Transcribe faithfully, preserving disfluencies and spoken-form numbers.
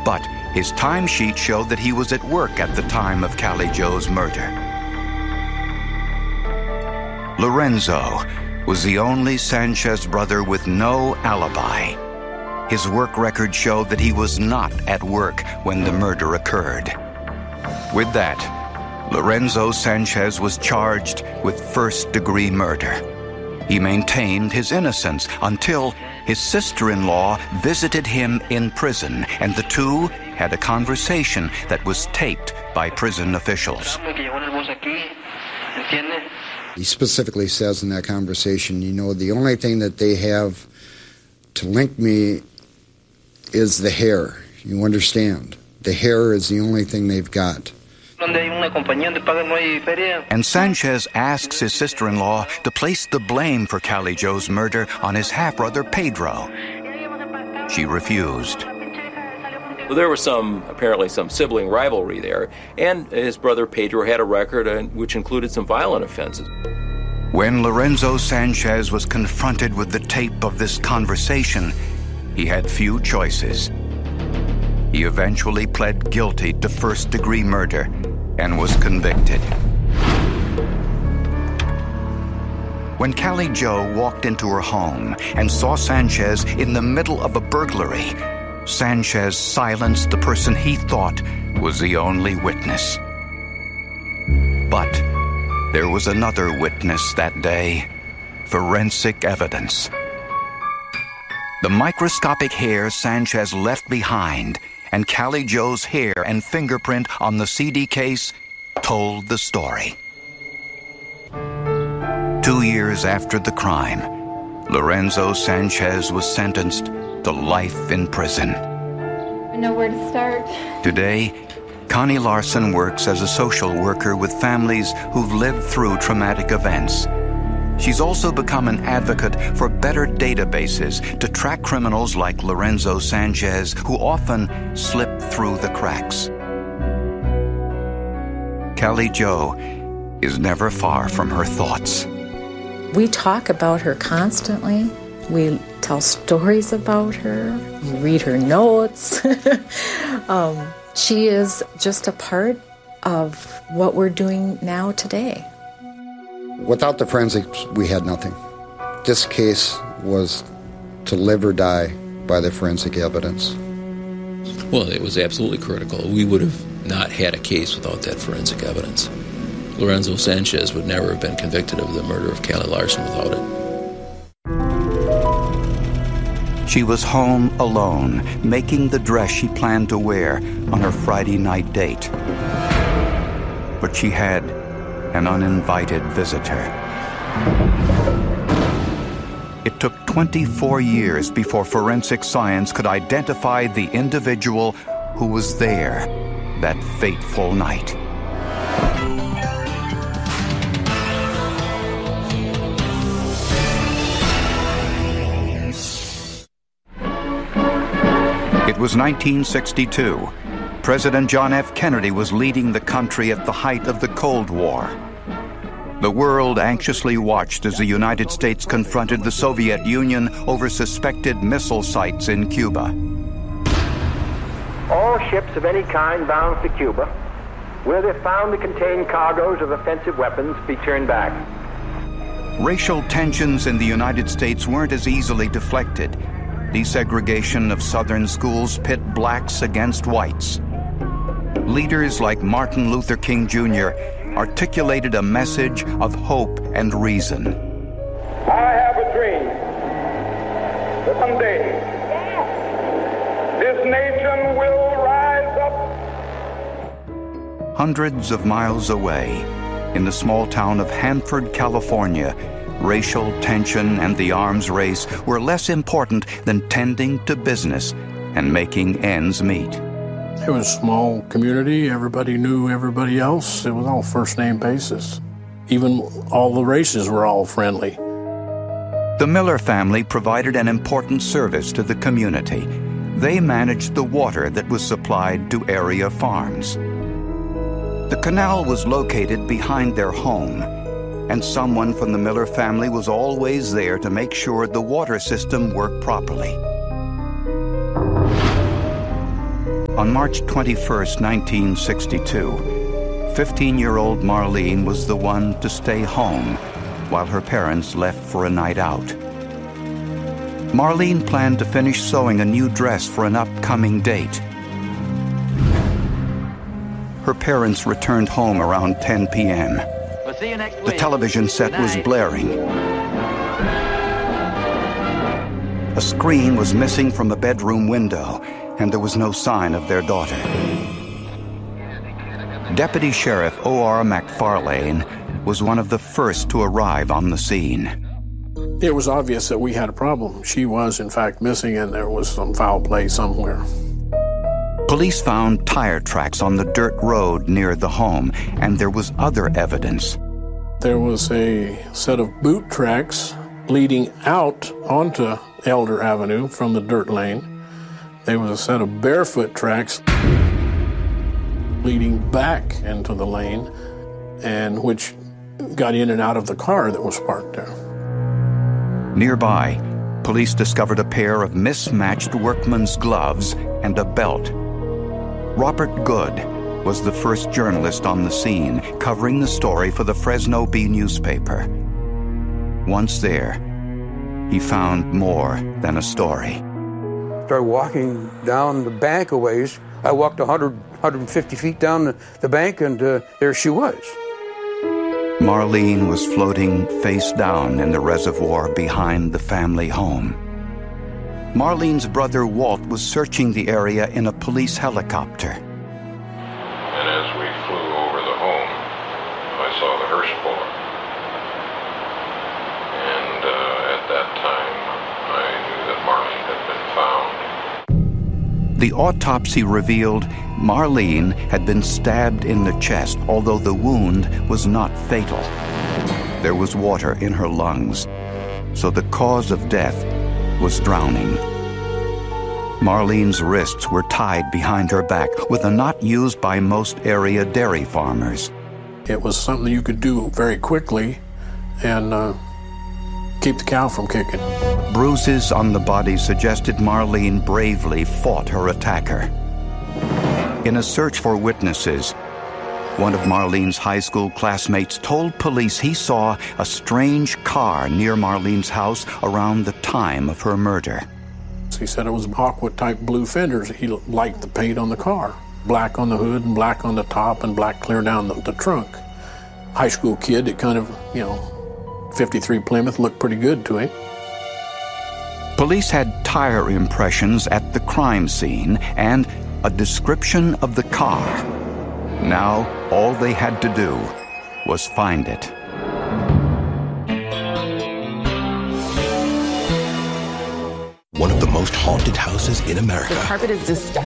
But his timesheet showed that he was at work at the time of Callie Joe's murder. Lorenzo was the only Sanchez brother with no alibi. His work record showed that he was not at work when the murder occurred. With that, Lorenzo Sanchez was charged with first-degree murder. He maintained his innocence until his sister-in-law visited him in prison, and the two had a conversation that was taped by prison officials. He specifically says in that conversation, you know, the only thing that they have to link me is the hair. You understand? The hair is the only thing they've got. And Sanchez asks his sister-in-law to place the blame for Callie Joe's murder on his half-brother Pedro. She refused. Well, there was some, apparently some sibling rivalry there, and his brother Pedro had a record uh, which included some violent offenses. When Lorenzo Sanchez was confronted with the tape of this conversation, he had few choices. He eventually pled guilty to first-degree murder and was convicted. When Callie Joe walked into her home and saw Sanchez in the middle of a burglary, Sanchez silenced the person he thought was the only witness. But there was another witness that day, forensic evidence. The microscopic hair Sanchez left behind and Callie Joe's hair and fingerprint on the C D case told the story. Two years after the crime, Lorenzo Sanchez was sentenced to life in prison. I know where to start. Today, Connie Larson works as a social worker with families who've lived through traumatic events. She's also become an advocate for better databases to track criminals like Lorenzo Sanchez, who often slip through the cracks. Callie Joe is never far from her thoughts. We talk about her constantly. We tell stories about her. We read her notes. um, she is just a part of what we're doing now today. Without the forensics, we had nothing. This case was to live or die by the forensic evidence. Well, it was absolutely critical. We would have not had a case without that forensic evidence. Lorenzo Sanchez would never have been convicted of the murder of Callie Larson without it. She was home alone, making the dress she planned to wear on her Friday night date. But she had an uninvited visitor. It took twenty-four years before forensic science could identify the individual who was there that fateful night. It was nineteen sixty-two. President John F. Kennedy was leading the country at the height of the Cold War. The world anxiously watched as the United States confronted the Soviet Union over suspected missile sites in Cuba. All ships of any kind bound for Cuba, where they're found to contain cargoes of offensive weapons, be turned back. Racial tensions in the United States weren't as easily deflected. Desegregation of Southern schools pit blacks against whites. Leaders like Martin Luther King Junior articulated a message of hope and reason. I have a dream that one day this nation will rise up. Hundreds of miles away, in the small town of Hanford, California, racial tension and the arms race were less important than tending to business and making ends meet. It was a small community. Everybody knew everybody else. It was all first-name basis. Even all the races were all friendly. The Miller family provided an important service to the community. They managed the water that was supplied to area farms. The canal was located behind their home, and someone from the Miller family was always there to make sure the water system worked properly. On March twenty-first, nineteen sixty-two, fifteen-year-old Marlene was the one to stay home while her parents left for a night out. Marlene planned to finish sewing a new dress for an upcoming date. Her parents returned home around ten p.m. We'll see you next week. The television set was blaring. A screen was missing from a bedroom window, and there was no sign of their daughter. Deputy Sheriff O R McFarlane was one of the first to arrive on the scene. It was obvious that we had a problem. She was, in fact, missing, and there was some foul play somewhere. Police found tire tracks on the dirt road near the home, and there was other evidence. There was a set of boot tracks leading out onto Elder Avenue from the dirt lane. There was a set of barefoot tracks leading back into the lane, and which got in and out of the car that was parked there. Nearby, police discovered a pair of mismatched workman's gloves and a belt. Robert Good was the first journalist on the scene, covering the story for the Fresno Bee newspaper. Once there, he found more than a story. Started walking down the bank a ways. I walked one hundred, one hundred fifty feet down the, the bank, and uh, there she was. Marlene was floating face down in the reservoir behind the family home. Marlene's brother Walt was searching the area in a police helicopter. And as we flew over the home, I saw the hearse pull up. And uh, at that time, I knew that Marlene had been found. The autopsy revealed Marlene had been stabbed in the chest, although the wound was not fatal. There was water in her lungs, so the cause of death was drowning. Marlene's wrists were tied behind her back with a knot used by most area dairy farmers. It was something you could do very quickly and uh, keep the cow from kicking. Bruises on the body suggested Marlene bravely fought her attacker. In a search for witnesses, one of Marlene's high school classmates told police he saw a strange car near Marlene's house around the time of her murder. He said it was aqua-type blue fenders. He liked the paint on the car. Black on the hood and black on the top and black clear down the, the trunk. High school kid that kind of, you know, fifty-three Plymouth looked pretty good to him. Police had tire impressions at the crime scene and a description of the car. Now, all they had to do was find it. One of the most haunted houses in America. The carpet is just